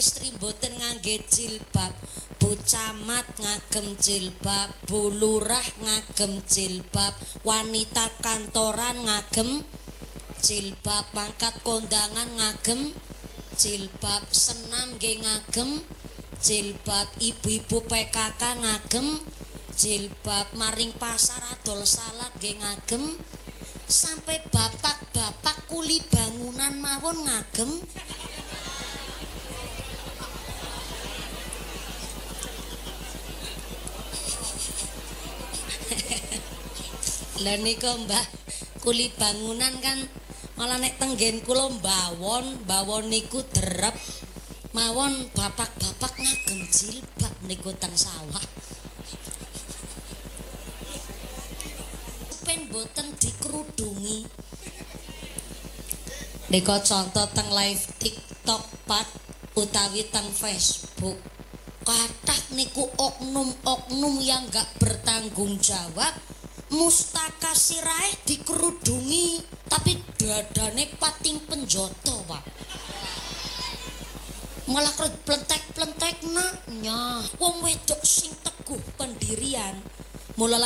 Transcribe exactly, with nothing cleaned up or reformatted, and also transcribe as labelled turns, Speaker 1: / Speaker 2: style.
Speaker 1: istri mboten ngangge jilbab, Bu Camat ngagem jilbab, Bu Lurah ngagem jilbab, wanita kantoran ngagem jilbab, pangkat kondangan ngagem jilbab, senam nggih ngagem jilbab, ibu-ibu P K K ngagem jilbab, maring pasar adol salad nggih ngagem, sampai bapak-bapak kuli bangunan mawon ngagem. Lah nika Mbah, kuli bangunan kan malah nek tenggen kula mbawon, mbawon niku derep mawon bapak-bapak ngagem jilbab niku teng sawah. Pen boten dikerudungi. Nika contoh teng live TikTok pat utawi teng Facebook. Kathah niku oknum-oknum yang gak bertanggung jawab, mustaka sirahe dikerudungi tapi dadane pating penjoto, Pak. Malah plentek-plentek nak nyah wong wedok sing teguh pendirian. Mula